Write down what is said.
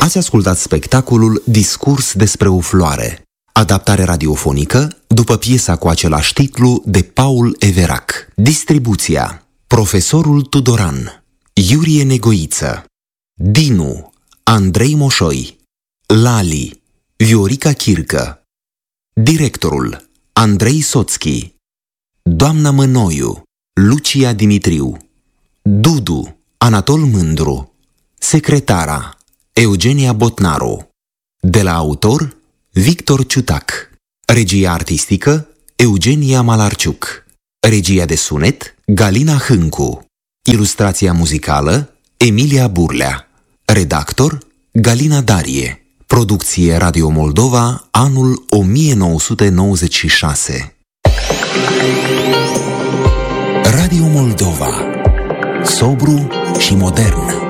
Ați ascultat spectacolul Discurs despre o floare, adaptare radiofonică după piesa cu același titlu de Paul Everac. Distribuția: Profesorul Tudoran, Iurie Negoiță, Dinu, Andrei Moșoi, Lali, Viorica Chircă, directorul Andrei Soțchi, Doamna Mănoiu, Lucia Dimitriu, Dudu, Anatol Mândru, secretara Eugenia Botnaru. De la autor Victor Ciutac. Regia artistică Eugenia Malarciuc. Regia de sunet Galina Hâncu. Ilustrația muzicală Emilia Burlea. Redactor Galina Darie. Producție Radio Moldova, anul 1996. Radio Moldova. Sobru și modern.